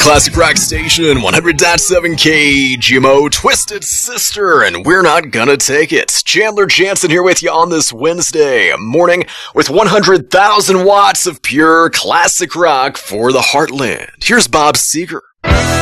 Classic Rock Station, 100.7 KGMO, Twisted Sister, and we're not gonna take it. Chandler Jansen here with you on this Wednesday morning with 100,000 watts of pure classic rock for the heartland. Here's Bob Seger.